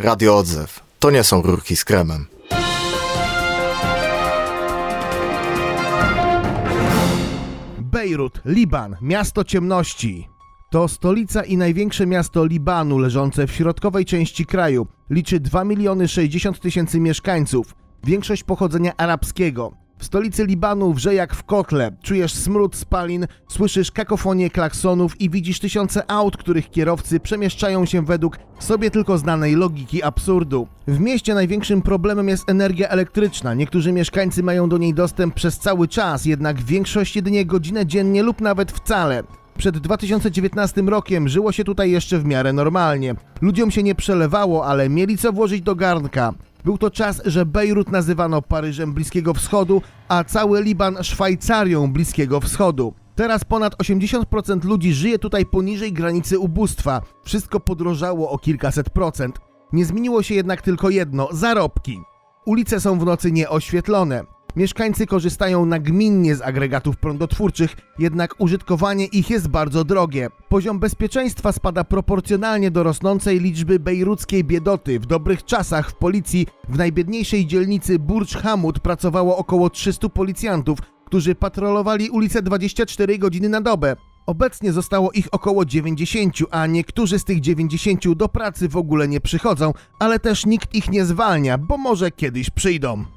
Radio Odzew. To nie są rurki z kremem. Bejrut, Liban, miasto ciemności. To stolica i największe miasto Libanu, leżące w środkowej części kraju. Liczy 2 60 000 mieszkańców, większość pochodzenia arabskiego. W stolicy Libanu wrze jak w kotle, czujesz smród spalin, słyszysz kakofonię klaksonów i widzisz tysiące aut, których kierowcy przemieszczają się według sobie tylko znanej logiki absurdu. W mieście największym problemem jest energia elektryczna. Niektórzy mieszkańcy mają do niej dostęp przez cały czas, jednak większość jedynie godzinę dziennie lub nawet wcale. Przed 2019 rokiem żyło się tutaj jeszcze w miarę normalnie. Ludziom się nie przelewało, ale mieli co włożyć do garnka. Był to czas, że Bejrut nazywano Paryżem Bliskiego Wschodu, a cały Liban Szwajcarią Bliskiego Wschodu. Teraz ponad 80% ludzi żyje tutaj poniżej granicy ubóstwa. Wszystko podrożało o kilkaset procent. Nie zmieniło się jednak tylko jedno – zarobki. Ulice są w nocy nieoświetlone. Mieszkańcy korzystają nagminnie z agregatów prądotwórczych, jednak użytkowanie ich jest bardzo drogie. Poziom bezpieczeństwa spada proporcjonalnie do rosnącej liczby bejruckiej biedoty. W dobrych czasach w policji w najbiedniejszej dzielnicy Burdż Hamud pracowało około 300 policjantów, którzy patrolowali ulice 24 godziny na dobę. Obecnie zostało ich około 90, a niektórzy z tych 90 do pracy w ogóle nie przychodzą, ale też nikt ich nie zwalnia, bo może kiedyś przyjdą.